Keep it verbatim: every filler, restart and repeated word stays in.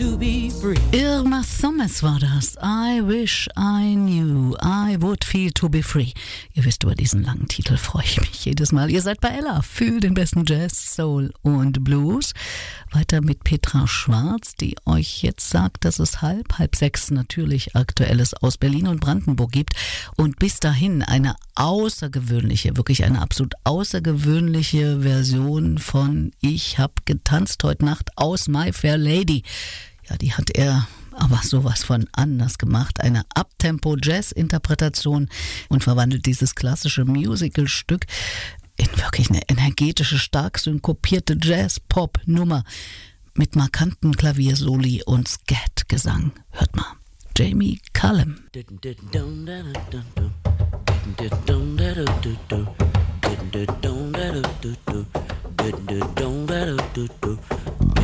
to be free. Irma Thomas war das. I wish I knew I would feel to be free. Ihr wisst, über diesen langen Titel freue ich mich jedes Mal. Ihr seid bei Ella für den besten Jazz, Soul und Blues. Weiter mit Petra Schwarz, die euch jetzt sagt, dass es halb, halb sechs natürlich Aktuelles aus Berlin und Brandenburg gibt. Und bis dahin eine außergewöhnliche, wirklich eine absolut außergewöhnliche Version von Ich hab getanzt heute Nacht aus My Fair Lady. Ja, die hat er aber sowas von anders gemacht. Eine Uptempo-Jazz-Interpretation und verwandelt dieses klassische Musical-Stück in wirklich eine energetische, stark synkopierte Jazz-Pop-Nummer mit markanten Klaviersoli und Scat-Gesang. Hört mal, Jamie Cullum.